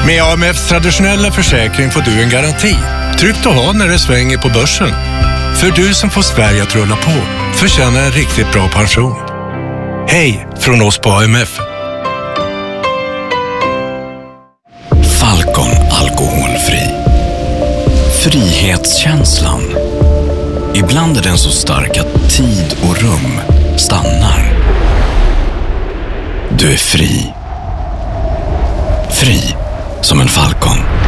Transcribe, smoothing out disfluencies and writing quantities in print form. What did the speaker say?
Med AMFs traditionella försäkring får du en garanti. Tryggt att ha när det svänger på börsen. För du som får Sverige att rulla på förtjänar en riktigt bra pension. Hej från oss på AMF. Falcon alkoholfri. Frihetskänslan. Ibland är den så stark att tid och rum stannar. Du är fri. Fri som en falcon.